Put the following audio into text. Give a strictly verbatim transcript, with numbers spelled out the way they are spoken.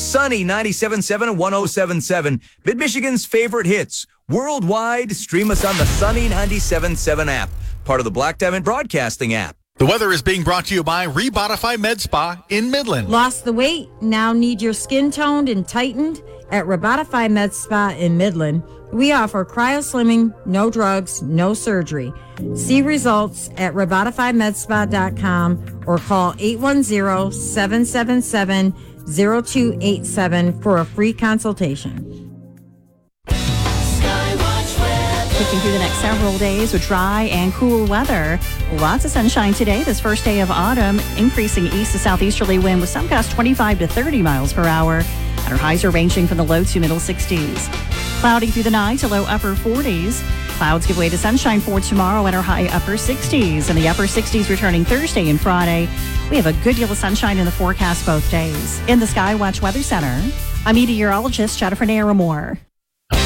Sunny ninety-seven point seven and one oh seven point seven. Mid-Michigan's favorite hits. Worldwide, stream us on the Sunny ninety-seven point seven app, part of the Black Diamond Broadcasting app. The weather is being brought to you by Rebodify Med Spa in Midland. Lost the weight? Now need your skin toned and tightened? At Rebodify Med Spa in Midland, we offer cryo-slimming, no drugs, no surgery. See results at rebodify med spa dot com or call eight one zero, seven seven seven, zero two eight seven for a free consultation. Switching through the next several days with dry and cool weather. Lots of sunshine today, this first day of autumn. Increasing east to southeasterly wind with some gusts twenty-five to thirty miles per hour. And our highs are ranging from the low to middle sixties. Cloudy through the night to low upper forties. Clouds give way to sunshine for tomorrow at our high upper sixties. And the upper sixties returning Thursday and Friday. We have a good deal of sunshine in the forecast both days. In the Skywatch Weather Center, I'm meteorologist Jennifer Naramore.